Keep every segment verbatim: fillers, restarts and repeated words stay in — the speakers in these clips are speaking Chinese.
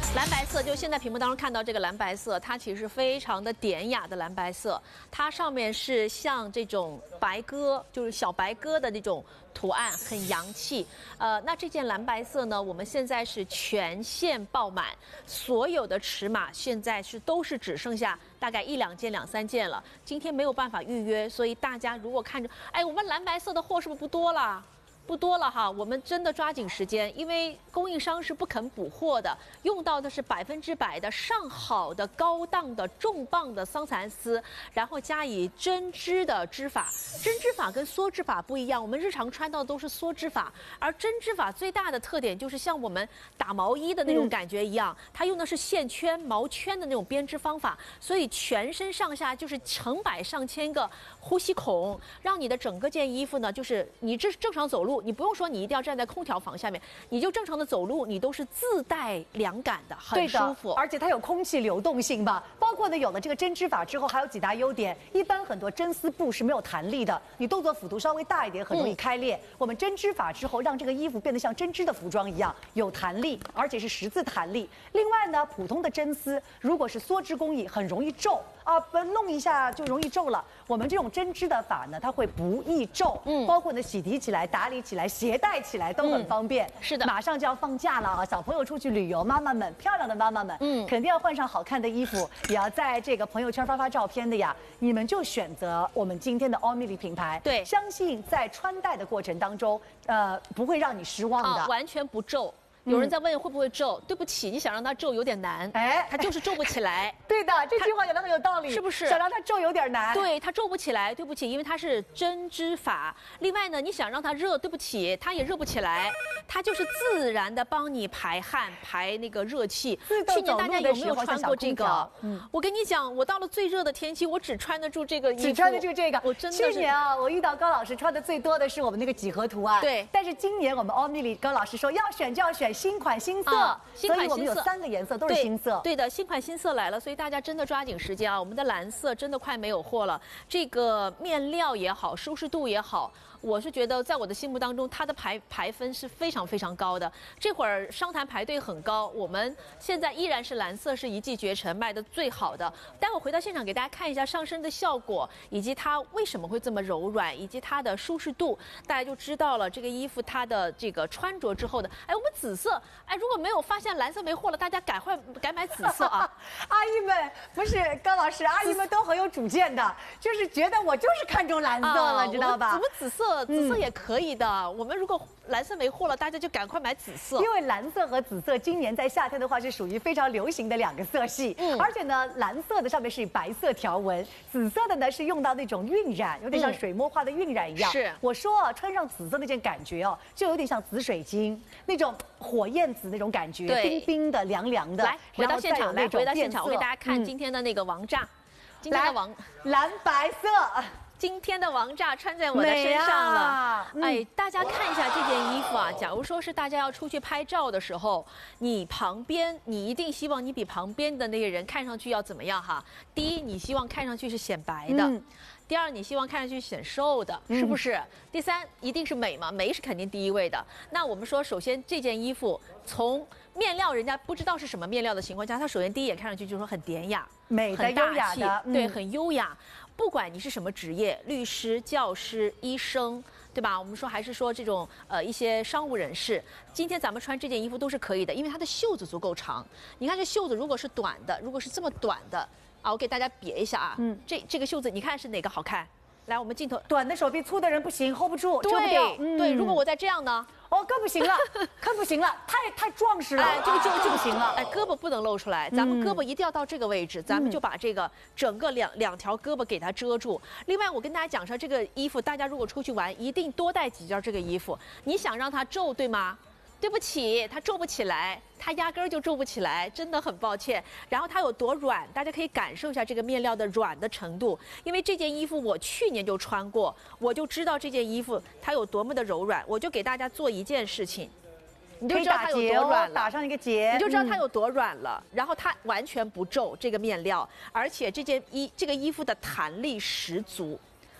蓝白色，就现在屏幕当中看到这个蓝白色，它其实非常的典雅的蓝白色，它上面是像这种白鸽，就是小白鸽的那种图案，很洋气。呃，那这件蓝白色呢，我们现在是全线爆满，所有的尺码现在是都是只剩下大概一两件、两三件了。今天没有办法预约，所以大家如果看着，哎，我们蓝白色的货是不是不多了？不多了哈，我们真的抓紧时间，因为供应商是不肯补货的，用到的是百分之百的上好的高档的重磅的桑蚕丝，然后加以针织的织法。针织法跟梭织法不一样，我们日常穿到的都是梭织法，而针织法最大的特点就是像我们打毛衣的那种感觉一样，嗯、它用的是线圈、毛圈的那种编织方法，所以全身上下就是成百上千个呼吸孔，让你的整个件衣服呢，就是你这正常走路。你不用说，你一定要站在空调房下面，你就正常的走路，你都是自带凉感的，很舒服。 而且它有空气流动性吧，包括呢有了这个针织法之后，还有几大优点。一般很多真丝布是没有弹力的，你动作幅度稍微大一点，很容易开裂。嗯、我们针织法之后，让这个衣服变得像针织的服装一样，有弹力，而且是十字弹力。另外呢，普通的针丝如果是梭织工艺，很容易皱啊，不弄一下就容易皱了。我们这种针织的法呢，它会不易皱，嗯，包括呢洗涤起来、打理起来、携带起来都很方便。嗯、 是的， 马上就要放假了啊，小朋友出去旅游，妈妈们，漂亮的妈妈们，嗯，肯定要换上好看的衣服，也要在这个朋友圈发发照片的呀。你们就选择我们今天的奥米莉品牌， 对， 相信在穿戴的过程当中，呃，不会让你失望的， 啊、完全不皱。有人在问会不会皱，对不起，你想让它皱有点难，哎，它就是皱不起来。 对的，这句话讲得很有道理， 是不是？ 想让它皱有点难， 对，它皱不起来，对不起，因为它是针织法。另外呢，你想让它热，对不起，它也热不起来，它就是自然的帮你排汗、排那个热气。去年大家有没有穿过这个？嗯，我跟你讲，我到了最热的天气，我只穿得住这个衣服， 只穿得住这个。 我真的是去年啊，我遇到高老师穿的最多的是我们那个几何图案， 对。 但是今年我们奥米莉高老师说要选就要选新款新色。啊、 新款新色， 所以我们有三个颜色都是新色。 对, 对的，新款新色来了，所以大家真的抓紧时间啊！我们的蓝色真的快没有货了。这个面料也好，舒适度也好，我是觉得在我的心目当中，它的排排分是非常非常高的。这会儿商谈排队很高，我们现在依然是蓝色是一骑绝尘，卖的最好的。待会回到现场给大家看一下上身的效果，以及它为什么会这么柔软，以及它的舒适度，大家就知道了这个衣服它的这个穿着之后的。哎，我们紫色，哎，如果没有发现蓝色没货了，大家赶快改买紫色啊！ 阿姨们不是高老师，阿姨们都很有主见的，就是觉得我就是看中蓝色了， 啊、 知道吧？ 我们紫色，紫色也可以的。嗯、我们如果蓝色没货了，大家就赶快买紫色。 因为蓝色和紫色今年在夏天的话是属于非常流行的两个色系，嗯，而且呢，蓝色的上面是白色条纹，紫色的呢是用到那种晕染，有点像水墨画的晕染一样。 嗯、是， 我说啊，穿上紫色那件感觉哦，就有点像紫水晶那种火焰紫那种感觉，冰冰的、凉凉的。 来，回到现场，来，回到现场，我给大家看今天的那个王炸，嗯、今天的王蓝白色。 今天的王炸穿在我的身上了，啊嗯、哎，大家看一下这件衣服啊。假如说是大家要出去拍照的时候，你旁边你一定希望你比旁边的那个人看上去要怎么样哈？第一，你希望看上去是显白的；嗯、第二，你希望看上去显瘦的，是不是？嗯、第三，一定是美嘛，美是肯定第一位的。那我们说，首先这件衣服从面料人家不知道是什么面料的情况下，它首先第一眼看上去就说很典雅、 美的、优雅的， 对，很优雅。不管你是什么职业，律师、教师、医生，对吧？我们说还是说这种呃一些商务人士，今天咱们穿这件衣服都是可以的，因为它的袖子足够长。你看这袖子如果是短的，如果是这么短的啊，我给大家别一下啊，嗯，这这个袖子你看是哪个好看？来，我们镜头， 短的手臂，粗的人不行 ，hold 不住，遮不掉。 嗯、对，如果我再这样呢？ 哦，更不行了，更不行了，太太壮实了，哎， 这个就就不行了。 哎，胳膊不能露出来，咱们胳膊一定要到这个位置，嗯、咱们就把这个整个两两条胳膊给它遮住。另外，我跟大家讲说，这个衣服大家如果出去玩，一定多带几件这个衣服。你想让它皱，对吗？对不起，它皱不起来，它压根儿就皱不起来，真的很抱歉。然后它有多软，大家可以感受一下这个面料的软的程度。因为这件衣服我去年就穿过，我就知道这件衣服它有多么的柔软。我就给大家做一件事情，你就知道它有多软了， 打上一个结， 你就知道它有多软了。嗯、然后它完全不皱这个面料，而且这件衣这个衣服的弹力十足。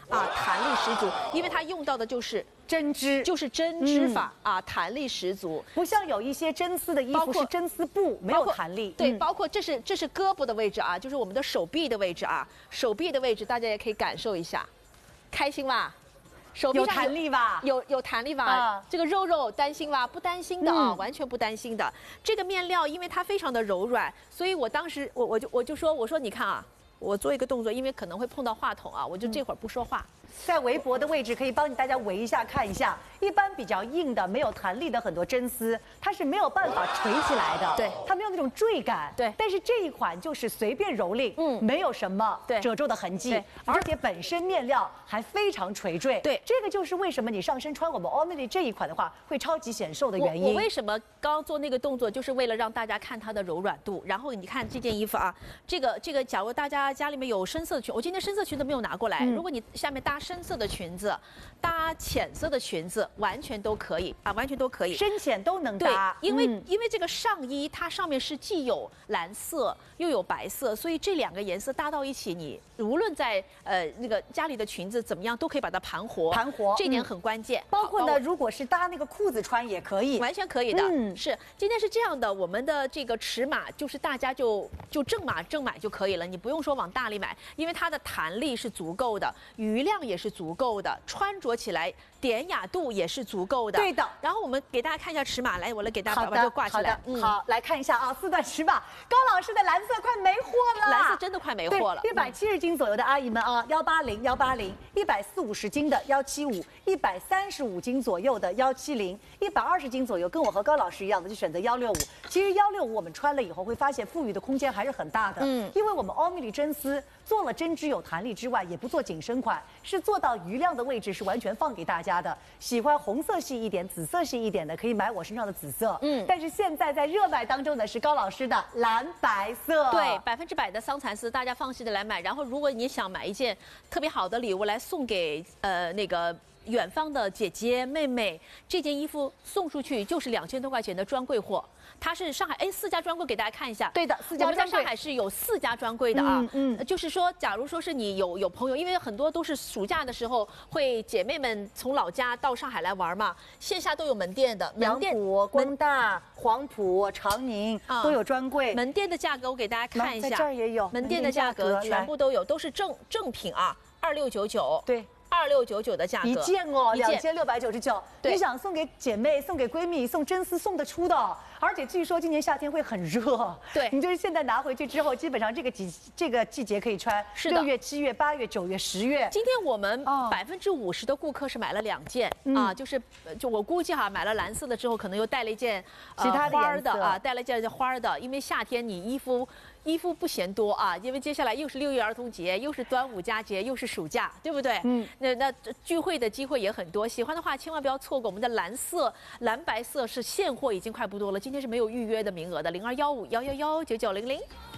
啊，弹力十足，因为它用到的就是针织， 就是针织法、嗯、啊，弹力十足， 不像有一些真丝的衣服是真丝布，没有弹力。 对， 嗯、 包括这是这是胳膊的位置啊，就是我们的手臂的位置啊，手臂的位置大家也可以感受一下，开心吧？手臂上有弹力吧？ 有有弹力吧？啊、这个肉肉担心吧？不担心的啊，嗯、完全不担心的。这个面料因为它非常的柔软，所以我当时我我就我就说我说你看啊，我做一个动作，因为可能会碰到话筒啊，我就这会儿不说话。嗯在围脖的位置可以帮你大家围一下看一下，一般比较硬的、没有弹力的很多真丝，它是没有办法垂起来的， 对， 它没有那种坠感， 对。 但是这一款就是随便蹂躏，嗯，没有什么褶皱的痕迹，而且本身面料还非常垂坠， 对， 这个就是为什么你上身穿我们 Omni 这一款的话会超级显瘦的原因。 我, 我为什么刚刚做那个动作，就是为了让大家看它的柔软度。然后你看这件衣服啊，这个这个，假如大家家里面有深色的裙，我今天深色裙子没有拿过来，嗯、如果你下面搭深色的裙子。搭浅色的裙子完全都可以啊，完全都可以， 深浅都能搭。 对，因为、嗯、因为这个上衣它上面是既有蓝色又有白色，所以这两个颜色搭到一起，你无论在呃那个家里的裙子怎么样，都可以把它盘活。 盘活， 这一点很关键。 嗯、包括呢，如果是搭那个裤子穿也可以， 完全可以的。嗯，是今天是这样的，我们的这个尺码就是大家就就正码正买就可以了，你不用说往大里买，因为它的弹力是足够的，余量也是足够的。穿着起来典雅度也是足够的， 对的。 然后我们给大家看一下尺码，来，我来给大家把这个挂起来。 好的，嗯、好，来看一下啊，四段尺码，高老师的蓝色快没货了， 蓝色真的快没货了。 一百七十斤左右的阿姨们啊，幺八零幺八零，一百四五十斤的幺七五，一百三十五斤左右的幺七零，一百二十斤左右，跟我和高老师一样的就选择幺六五。其实幺六五我们穿了以后会发现富裕的空间还是很大的，嗯，因为我们欧米里真丝做了针织有弹力之外，也不做紧身款，是做到余量的位置是完全放给大家的。喜欢红色系一点、紫色系一点的，可以买我身上的紫色。嗯，但是现在在热卖当中的是高老师的蓝白色。 对，百分之百的桑蚕丝，大家放心的来买。然后，如果你想买一件特别好的礼物来送给呃那个远方的姐姐妹妹，这件衣服送出去就是两千多块钱的专柜货。它是上海哎四家专柜给大家看一下， 对的，四家专柜。 我们在上海是有四家专柜的啊，嗯，嗯就是说，假如说是你有有朋友，因为很多都是暑假的时候会姐妹们从老家到上海来玩嘛，线下都有门店的，门店杨浦、光大、黄埔、长宁、啊、都有专柜。 门店的价格我给大家看一下， 在这儿也有， 门店的价格全部都有，都是正正品啊，二六九九。 对。 二六九九的价格一件哦，两千六百九十九。你想送给姐妹、送给闺蜜、送真丝送得出的，而且据说今年夏天会很热。 对， 你就是现在拿回去之后，基本上这个季这个季节可以穿。 是的， 六月、七月、八月、九月、十月。 今天我们百分之五十的顾客是买了两件、嗯、啊，就是就我估计哈，买了蓝色的之后，可能又带了一件、 呃、其他的花的啊，带了一件花的，因为夏天你衣服。衣服不嫌多啊，因为接下来又是六一儿童节，又是端午佳节，又是暑假，对不对？嗯，那那聚会的机会也很多，喜欢的话千万不要错过。我们的蓝色、蓝白色是现货，已经快不多了，今天是没有预约的名额的，零二幺五幺幺幺九九零零。